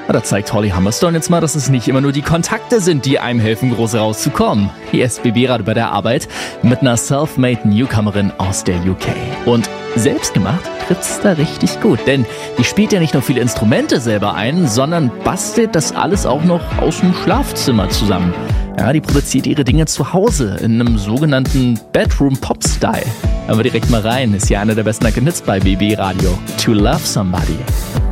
Da zeigt Holly Humberstone jetzt mal, dass es nicht immer nur die Kontakte sind, die einem helfen, groß rauszukommen. Hier ist BB gerade bei der Arbeit mit einer self-made Newcomerin aus der UK. Und selbstgemacht trifft's da richtig gut, denn die spielt ja nicht nur viele Instrumente selber ein, sondern bastelt das alles auch noch aus dem Schlafzimmer zusammen. Ja, die produziert ihre Dinge zu Hause in einem sogenannten Bedroom-Pop-Style. Hören wir direkt mal rein, ist ja einer der besten Hits bei BB Radio. To Love Somebody.